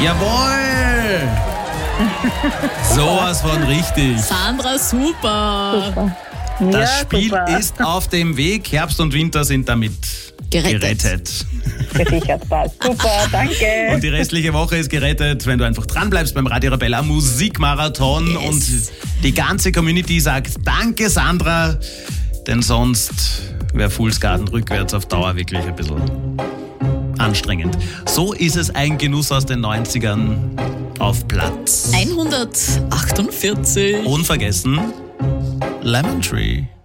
Jawohl! Sowas von richtig. Sandra, super. Das Spiel ist auf dem Weg. Herbst und Winter sind damit gerettet. Gesichert, passt. Super, danke. Und die restliche Woche ist gerettet, wenn du einfach dranbleibst beim Radio Arabella Musikmarathon. Yes. Und die ganze Community sagt Danke, Sandra, denn sonst wäre Fools Garden rückwärts auf Dauer wirklich ein bisschen anstrengend. So ist es ein Genuss aus den 90ern auf Platz 148. Unvergessen, Lemon Tree.